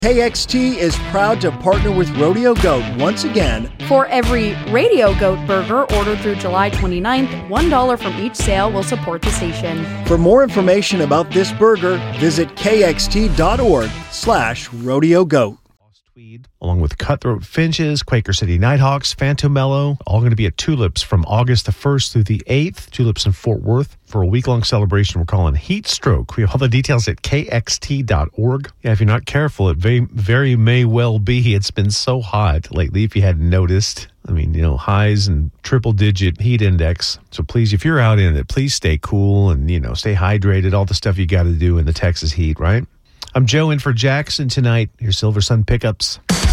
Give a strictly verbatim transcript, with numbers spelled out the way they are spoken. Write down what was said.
K X T is proud to partner with Rodeo Goat once again. For every Radio Goat burger ordered through July twenty-ninth, one dollar from each sale will support the station. For more information about this burger, visit kxt.org slash Rodeo Goat. Tweed, along with Cutthroat Finches, Quaker City Nighthawks, Phantom Mellow, all going to be at Tulips from August the first through the eighth. Tulips in Fort Worth for a week-long celebration we're calling Heat Stroke. We have all the details at k x t dot org. Yeah, if you're not careful, it very, very may well be. It's been so hot lately, if you hadn't noticed. I mean, you know, highs and triple-digit heat index. So please, if you're out in it, please stay cool and, you know, stay hydrated, all the stuff you got to do in the Texas heat, right? I'm Joe in for Jackson tonight. Your Silver Sun pickups.